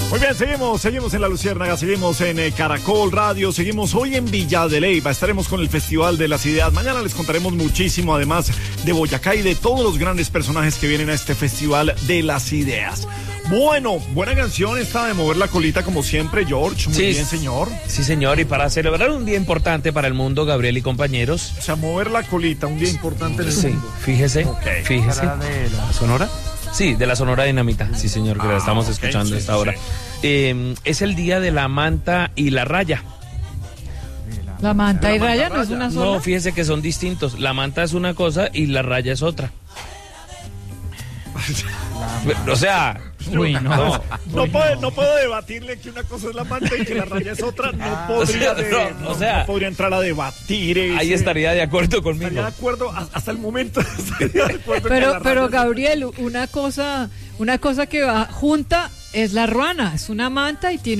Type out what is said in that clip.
Muy bien, seguimos en La Luciérnaga, seguimos en Caracol Radio, seguimos hoy en Villa de Leyva, estaremos con el Festival de las Ideas. Mañana les contaremos muchísimo, además de Boyacá y de todos los grandes personajes que vienen a este Festival de las Ideas. Bueno, buena canción esta de Mover la Colita, como siempre, George. Muy bien, señor. Sí, señor, y para celebrar un día importante para el mundo, Gabriel y compañeros. O sea, mover la colita, un día importante en el mundo. Fíjese. ¿De la Sonora? Sí, de la Sonora Dinamita. Sí, señor, que la estamos escuchando a esta hora. Es el día de la manta y la raya. ¿La manta y raya no es una sola? No, fíjese que son distintos. La manta es una cosa y la raya es otra. O sea, no puedo debatirle que una cosa es la manta y que la raya es otra. No podría entrar a debatir. Ahí estaría de acuerdo conmigo. Estaría de acuerdo hasta el momento. De acuerdo pero Gabriel, una cosa que va junta es la ruana, es una manta y tiene